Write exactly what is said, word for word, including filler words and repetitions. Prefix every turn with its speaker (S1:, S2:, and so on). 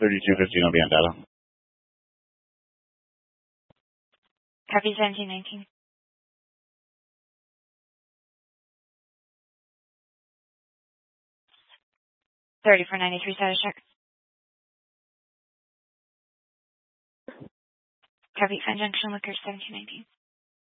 S1: thirty-two fifteen will be on data.
S2: Copy seventeen nineteen. thirty-four ninety-three status check. Copy, Fan Junction, Liquor seventeen nineteen.